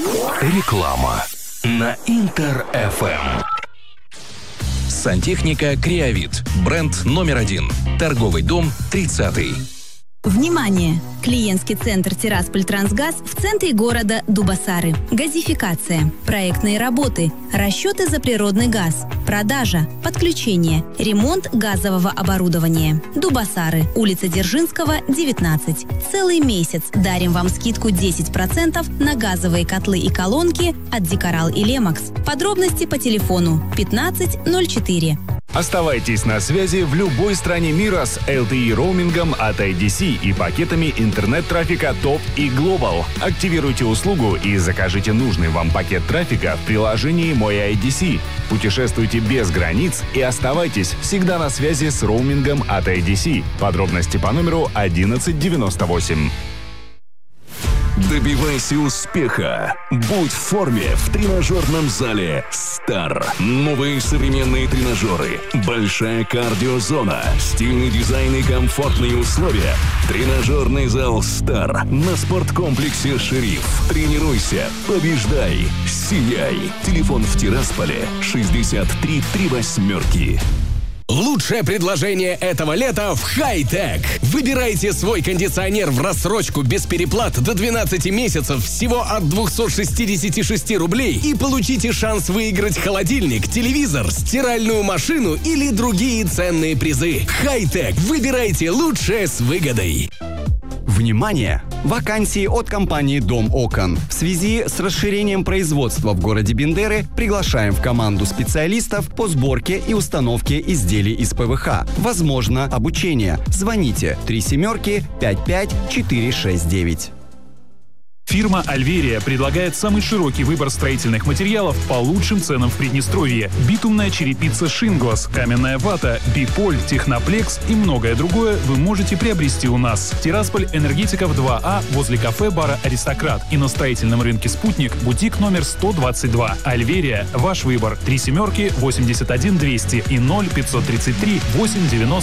Реклама на Интер-ФМ. Сантехника «Креовит». Бренд номер 1. Торговый дом 30-й. Внимание! Клиентский центр «Тирасполь-Трансгаз» в центре города Дубасары. Газификация, проектные работы, расчеты за природный газ, продажа, подключение, ремонт газового оборудования. Дубасары, улица Дзержинского, 19. Целый месяц дарим вам скидку 10% на газовые котлы и колонки от Декорал и Лемакс. Подробности по телефону 1504. Оставайтесь на связи в любой стране мира с LTE-роумингом от IDC и пакетами интернет-трафика ТОП и Global. Активируйте услугу и закажите нужный вам пакет трафика в приложении «Мой IDC». Путешествуйте без границ и оставайтесь всегда на связи с роумингом от IDC. Подробности по номеру 1198. Добивайся успеха. Будь в форме в тренажерном зале «Стар». Новые современные тренажеры, большая кардиозона, стильный дизайн и комфортные условия. Тренажерный зал «Стар» на спорткомплексе «Шериф». Тренируйся, побеждай, сияй. Телефон в Тирасполе 63 38. Лучшее предложение этого лета в Хай-Тек. Выбирайте свой кондиционер в рассрочку без переплат до 12 месяцев всего от 266 рублей и получите шанс выиграть холодильник, телевизор, стиральную машину или другие ценные призы. Хай-Тек. Выбирайте лучшее с выгодой. Внимание! Вакансии от компании «Дом окон». В связи с расширением производства в городе Бендеры приглашаем в команду специалистов по сборке и установке изделий из ПВХ. Возможно обучение. Звоните 37-55-469. Фирма «Альверия» предлагает самый широкий выбор строительных материалов по лучшим ценам в Приднестровье. Битумная черепица «Шинглас», каменная вата, биполь, техноплекс и многое другое вы можете приобрести у нас. Тирасполь, Энергетиков 2А, возле кафе-бара «Аристократ». И на строительном рынке «Спутник», бутик номер 122. «Альверия» – ваш выбор. 37-81 200 и 0533 890